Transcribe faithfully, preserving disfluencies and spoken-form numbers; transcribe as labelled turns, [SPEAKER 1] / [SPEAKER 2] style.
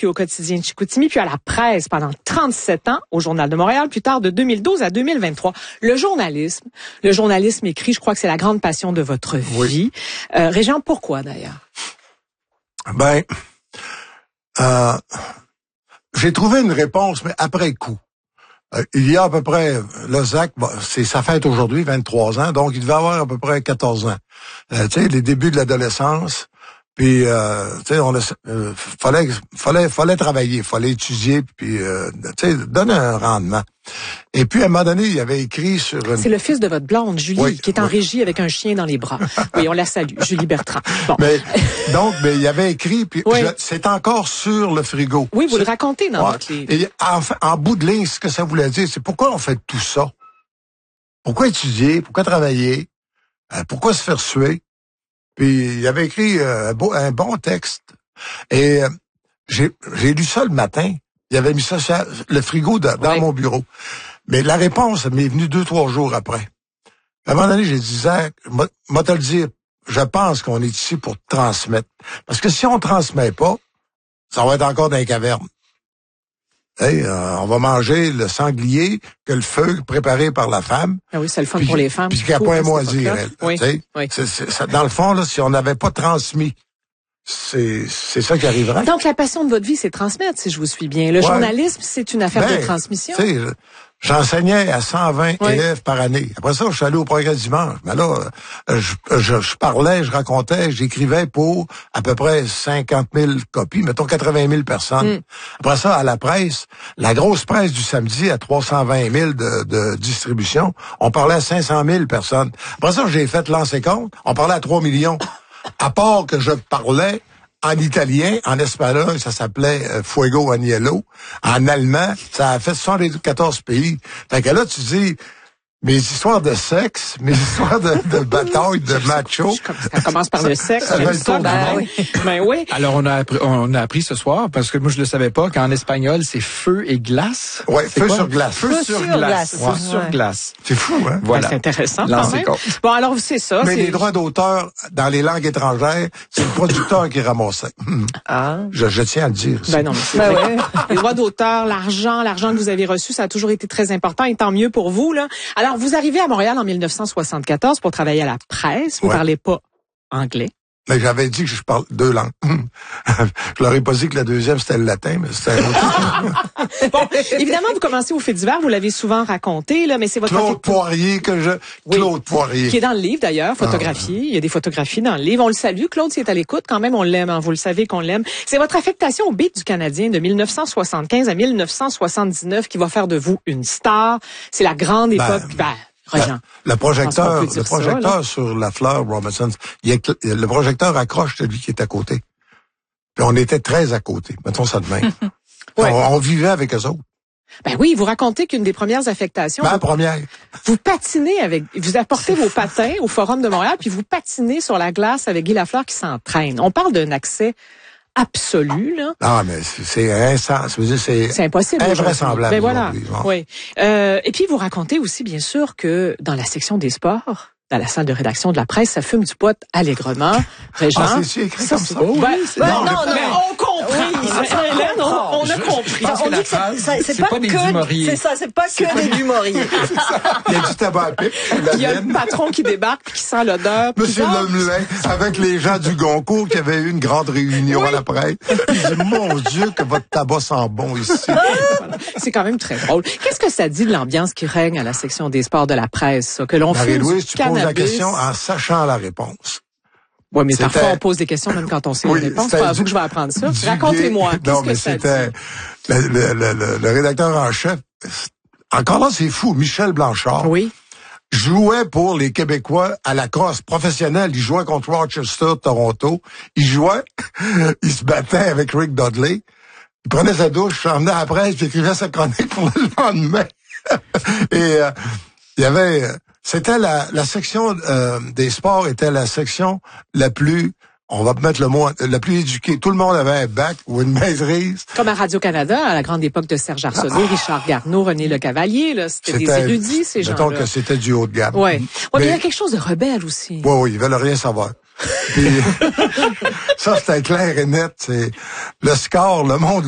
[SPEAKER 1] puis au quotidien de Chicoutimi, puis à la presse pendant trente-sept ans, au Journal de Montréal, plus tard de deux mille douze à deux mille vingt-trois. Le journalisme, le journalisme écrit, je crois que c'est la grande passion de votre vie.
[SPEAKER 2] Oui.
[SPEAKER 1] Euh, Régent, pourquoi d'ailleurs?
[SPEAKER 2] Ben, euh, j'ai trouvé une réponse, mais après coup. Euh, il y a à peu près, le Zach, bon, c'est sa fête aujourd'hui, vingt-trois ans, donc il devait avoir à peu près quatorze ans. Euh, tu sais, les débuts de l'adolescence, puis euh, tu sais, on a, euh, fallait, fallait, fallait travailler, fallait étudier, puis euh, tu sais, donner un rendement. Et puis à un moment donné, il avait écrit sur une...
[SPEAKER 1] C'est le fils de votre blonde, Julie,
[SPEAKER 2] oui,
[SPEAKER 1] qui est en
[SPEAKER 2] oui.
[SPEAKER 1] régie avec un chien dans les bras. Oui, on la salue, Julie Bertrand. Bon.
[SPEAKER 2] Mais donc, mais il avait écrit, puis
[SPEAKER 1] oui.
[SPEAKER 2] je, c'est encore sur le frigo.
[SPEAKER 1] Oui, vous
[SPEAKER 2] c'est,
[SPEAKER 1] le racontez dans
[SPEAKER 2] ouais,
[SPEAKER 1] votre livre.
[SPEAKER 2] Et en, en bout de ligne, ce que ça voulait dire, c'est pourquoi on fait tout ça? Pourquoi étudier? Pourquoi travailler? Euh, pourquoi se faire suer? Puis il avait écrit euh, un, beau, un bon texte. Et euh, j'ai, j'ai lu ça le matin. Il avait mis ça sur le frigo de, dans
[SPEAKER 1] oui.
[SPEAKER 2] mon bureau. Mais la réponse m'est venue deux, trois jours après. À un moment donné, j'ai dit, Zach, moi te le dire, je pense qu'on est ici pour transmettre. Parce que si on transmet pas, ça va être encore dans les cavernes. Hey, euh, on va manger le sanglier que le feu préparé par la femme.
[SPEAKER 1] Ah oui, c'est le fun
[SPEAKER 2] puis,
[SPEAKER 1] pour les femmes.
[SPEAKER 2] Puis qu'il n'y a pas un mot à dire, elle.
[SPEAKER 1] Oui, oui.
[SPEAKER 2] C'est, c'est, c'est, dans le fond, là, si on n'avait pas transmis, c'est, c'est ça qui arriverait.
[SPEAKER 1] Donc, la passion de votre vie, c'est transmettre, si je vous suis bien. Le ouais. journalisme, c'est une affaire ben, de transmission.
[SPEAKER 2] Tu sais, j'enseignais à cent vingt
[SPEAKER 1] oui.
[SPEAKER 2] élèves par année. Après ça, je suis allé au Progrès dimanche. Mais là, je, je, je parlais, je racontais, j'écrivais pour à peu près cinquante mille copies, mettons quatre-vingt mille personnes. Mm. Après ça, à la presse, la grosse presse du samedi à trois cent vingt mille de, de distribution, on parlait à cinq cent mille personnes. Après ça, j'ai fait lancer compte, on parlait à trois millions. À part que je parlais en italien, en espagnol, ça s'appelait euh, Fuego Agnello. En allemand, ça a fait soixante-quatorze pays. Fait que là, tu dis, mes histoires de sexe, mes histoires de, de bataille, de macho.
[SPEAKER 1] Ça commence par le sexe.
[SPEAKER 2] Ça va
[SPEAKER 1] ça, ben, oui. ben oui.
[SPEAKER 3] Alors, on a, appris, on a appris ce soir, parce que moi, je le savais pas, qu'en espagnol, c'est feu et glace.
[SPEAKER 2] Oui, feu
[SPEAKER 3] quoi?
[SPEAKER 2] sur glace.
[SPEAKER 3] Feu, feu sur, sur glace. glace. Feu ouais. sur glace.
[SPEAKER 2] C'est fou, hein?
[SPEAKER 3] Voilà.
[SPEAKER 1] Ben, c'est intéressant, quand
[SPEAKER 3] Lancez
[SPEAKER 1] même.
[SPEAKER 3] compte.
[SPEAKER 1] Bon, alors, c'est ça.
[SPEAKER 2] Mais
[SPEAKER 1] c'est...
[SPEAKER 2] les droits d'auteur dans les langues étrangères, c'est le producteur qui ramassait.
[SPEAKER 1] Ah.
[SPEAKER 2] Je, je tiens à le dire.
[SPEAKER 1] Ben non, mais c'est ben ouais. Les droits d'auteur, l'argent, l'argent que vous avez reçu, ça a toujours été très important, et tant mieux pour vous, là. Alors, vous arrivez à Montréal en mille neuf cent soixante-quatorze pour travailler à la presse. Vous ouais. parlez pas anglais.
[SPEAKER 2] Mais j'avais dit que je parle deux langues. Je leur ai pas dit que la deuxième, c'était le latin, mais c'était un autre.
[SPEAKER 1] Bon, évidemment, vous commencez au fait divers, vous l'avez souvent raconté, là, mais c'est votre...
[SPEAKER 2] Claude Poirier que je...
[SPEAKER 1] Oui,
[SPEAKER 2] Claude Poirier.
[SPEAKER 1] Qui est dans le livre, d'ailleurs, photographié. Ah. Il y a des photographies dans le livre. On le salue. Claude, s'il est à l'écoute, quand même, on l'aime. Hein. Vous le savez qu'on l'aime. C'est votre affectation au beat du Canadien de mille neuf cent soixante-quinze à mille neuf cent soixante-dix-neuf qui va faire de vous une star. C'est la grande époque... Ben, ben,
[SPEAKER 2] La, le projecteur, le projecteur ça, sur la fleur Robinson, il est, le projecteur accroche celui qui est à côté. Puis on était très à côté. Mettons ça de même. ouais. on, on vivait avec eux autres.
[SPEAKER 1] Ben oui, vous racontez qu'une des premières affectations...
[SPEAKER 2] Ben, la première.
[SPEAKER 1] Vous patinez avec... Vous apportez vos patins au Forum de Montréal, puis vous patinez sur la glace avec Guy Lafleur qui s'entraîne. On parle d'un accès absolu, là.
[SPEAKER 2] Ah, mais c'est insensé. C'est,
[SPEAKER 1] c'est impossible.
[SPEAKER 2] Invraisemblable.
[SPEAKER 1] Ben voilà. Oui. Euh, et puis, vous racontez aussi, bien sûr, que dans la section des sports, dans la salle de rédaction de la presse, ça fume du pot allègrement. Régent.
[SPEAKER 2] Ah, c'est écrit ça, comme ça.
[SPEAKER 1] Oui,
[SPEAKER 2] ben,
[SPEAKER 1] ben,
[SPEAKER 2] non,
[SPEAKER 1] non, non, non, on comprend. Oui, Hélène, on, on a compris.
[SPEAKER 3] Parce que la phrase, c'est, c'est pas, pas des Dumouriez.
[SPEAKER 4] C'est ça, c'est pas que c'est des pas... Dumouriez.
[SPEAKER 2] Il y a du tabac à pipe.
[SPEAKER 1] Il y a le patron qui débarque puis qui sent l'odeur.
[SPEAKER 2] Monsieur Lemelin, avec les gens du Goncourt qui avaient eu une grande réunion oui. à la presse. Il dit, mon Dieu, que votre tabac sent bon ici.
[SPEAKER 1] Voilà. C'est quand même très drôle. Qu'est-ce que ça dit de l'ambiance qui règne à la section des sports de la presse, ça, que l'on fait
[SPEAKER 2] Marie-Louise, tu poses la question en sachant la réponse.
[SPEAKER 1] Oui, mais parfois, on pose des questions même quand on sait oui, la réponse. C'est pas à vous que je vais apprendre ça. Racontez-moi. Qu'est-ce
[SPEAKER 2] non,
[SPEAKER 1] que
[SPEAKER 2] mais
[SPEAKER 1] ça
[SPEAKER 2] c'était
[SPEAKER 1] dit?
[SPEAKER 2] Le, le, le, le rédacteur en chef. Encore là, c'est fou. Michel Blanchard.
[SPEAKER 1] Oui.
[SPEAKER 2] Jouait pour les Québécois à la crosse professionnelle. Il jouait contre Rochester, Toronto. Il jouait. Il se battait avec Rick Dudley. Il prenait sa douche, s'emmenait à la presse, puis écrivait sa chronique pour le lendemain. Et euh, il y avait... C'était la, la section euh, des sports était la section la plus, on va mettre le mot, la plus éduquée. Tout le monde avait un bac ou une maîtrise.
[SPEAKER 1] Comme à Radio-Canada, à la grande époque de Serge Arsenault, ah. Richard Garneau, René Lecavalier, là, c'était, c'était des érudits, ces gens-là.
[SPEAKER 2] Mettons que c'était du haut de gamme.
[SPEAKER 1] Ouais. Ouais, mais, mais il y a quelque chose de rebelle aussi.
[SPEAKER 2] Oui, oui, ils veulent rien savoir. Puis, ça, c'était clair et net. C'est le score, le monde